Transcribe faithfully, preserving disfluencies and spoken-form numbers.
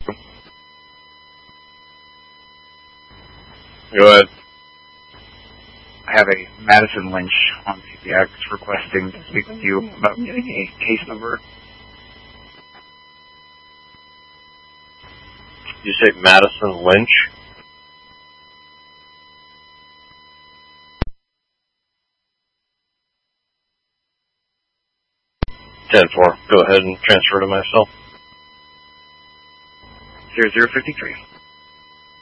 Go ahead. I have a Madison Lynch on C P X requesting to speak with you about getting a case number. You say Madison Lynch? ten four. Go ahead and transfer to myself. zero zero fifty-three.